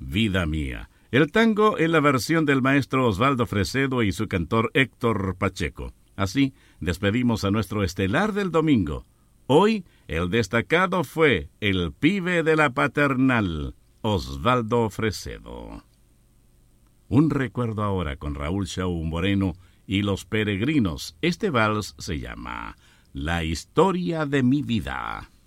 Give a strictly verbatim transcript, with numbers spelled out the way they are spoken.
Vida Mía. El tango en la versión del maestro Osvaldo Fresedo y su cantor Héctor Pacheco. Así despedimos a nuestro estelar del domingo. Hoy el destacado fue el pibe de la paternal, Osvaldo Fresedo. Un recuerdo ahora con Raúl Shaw Moreno y Los Peregrinos. Este vals se llama La historia de mi vida.